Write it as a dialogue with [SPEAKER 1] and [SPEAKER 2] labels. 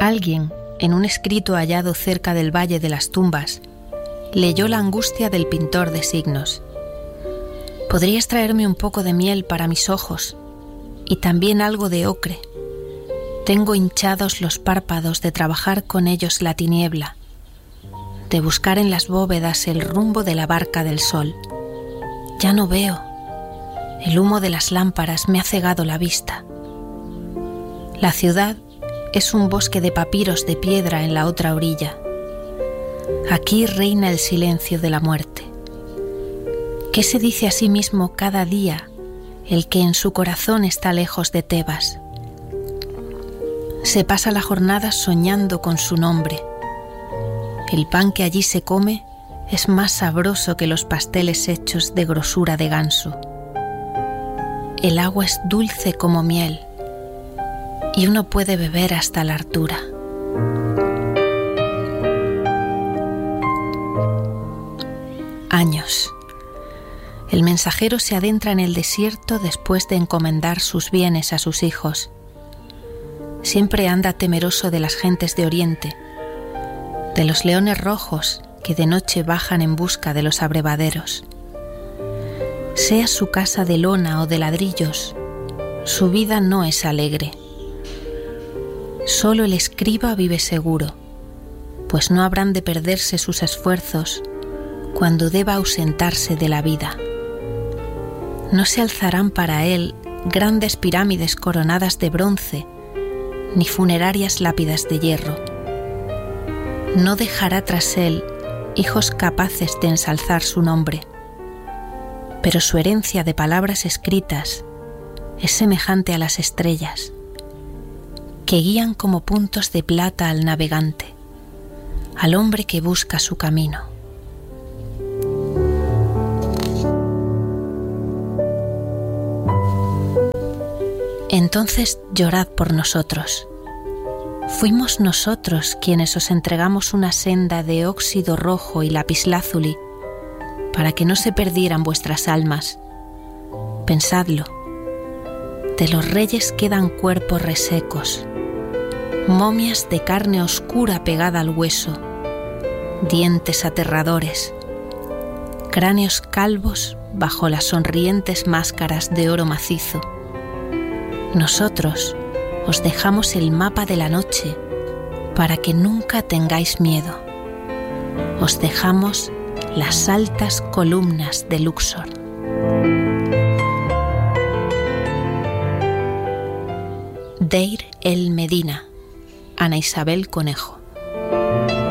[SPEAKER 1] Alguien, en un escrito hallado cerca del Valle de las Tumbas, leyó la angustia del pintor de signos. ¿Podrías traerme un poco de miel para mis ojos y también algo de ocre? Tengo hinchados los párpados de trabajar con ellos la tiniebla, de buscar en las bóvedas el rumbo de la barca del sol. Ya no veo. El humo de las lámparas me ha cegado la vista. La ciudad es un bosque de papiros de piedra en la otra orilla. Aquí reina el silencio de la muerte. ¿Qué se dice a sí mismo cada día el que en su corazón está lejos de Tebas? Se pasa la jornada soñando con su nombre. El pan que allí se come es más sabroso que los pasteles hechos de grosura de ganso. El agua es dulce como miel y uno puede beber hasta la hartura. Años. El mensajero se adentra en el desierto después de encomendar sus bienes a sus hijos. Siempre anda temeroso de las gentes de Oriente, de los leones rojos que de noche bajan en busca de los abrevaderos. Sea su casa de lona o de ladrillos, su vida no es alegre. Solo el escriba vive seguro, pues no habrán de perderse sus esfuerzos cuando deba ausentarse de la vida. No se alzarán para él grandes pirámides coronadas de bronce, ni funerarias lápidas de hierro. No dejará tras él hijos capaces de ensalzar su nombre, pero su herencia de palabras escritas es semejante a las estrellas, que guían como puntos de plata al navegante, al hombre que busca su camino. Entonces llorad por nosotros. Fuimos nosotros quienes os entregamos una senda de óxido rojo y lapislázuli para que no se perdieran vuestras almas. Pensadlo. De los reyes quedan cuerpos resecos, momias de carne oscura pegada al hueso, dientes aterradores, cráneos calvos bajo las sonrientes máscaras de oro macizo. Nosotros os dejamos el mapa de la noche para que nunca tengáis miedo. Os dejamos las altas columnas de Luxor. Deir el Medina, Ana Isabel Conejo.